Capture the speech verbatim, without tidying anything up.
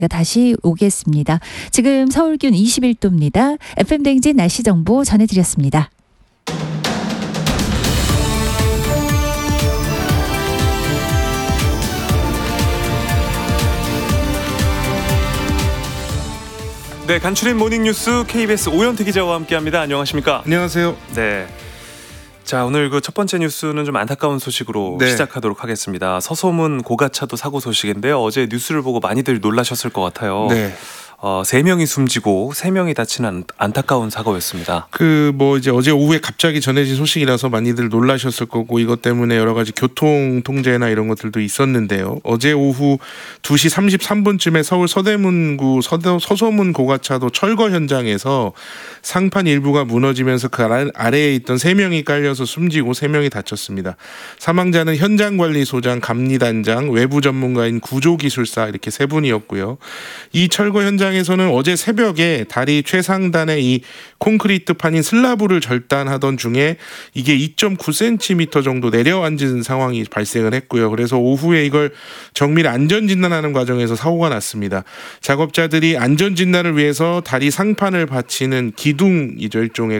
다시 오겠습니다. 지금 서울 기온 이십일 도입니다. 에프엠 대행진 날씨 정보 전해드렸습니다. 네, 간추린 모닝뉴스 케이비에스 오현태 기자와 함께합니다. 안녕하십니까? 안녕하세요. 네. 자, 오늘 그 첫 번째 뉴스는 좀 안타까운 소식으로 네. 시작하도록 하겠습니다. 서소문 고가차도 사고 소식인데요. 어제 뉴스를 보고 많이들 놀라셨을 것 같아요. 네. 어, 세 명이 숨지고 세 명이 다치는 안타까운 사고였습니다. 그 뭐 이제 어제 오후에 갑자기 전해진 소식이라서 많이들 놀라셨을 거고 이것 때문에 여러 가지 교통 통제나 이런 것들도 있었는데요. 어제 오후 두 시 삼십삼 분쯤에 서울 서대문구 서대, 서소문 고가차도 철거 현장에서 상판 일부가 무너지면서 그 아래에 있던 세 명이 깔려서 숨지고 세 명이 다쳤습니다. 사망자는 현장관리소장, 감리단장, 외부 전문가인 구조기술사 이렇게 세 분이었고요. 이 철거 현장 에서는 어제 새벽에 다리 최상단에 이 콘크리트판인 슬라브를 절단하던 중에 이게 이 점 구 센티미터 정도 내려앉은 상황이 발생을 했고요. 그래서 오후에 이걸 정밀 안전진단하는 과정에서 사고가 났습니다. 작업자들이 안전진단을 위해서 다리 상판을 받치는 기둥이죠. 일종의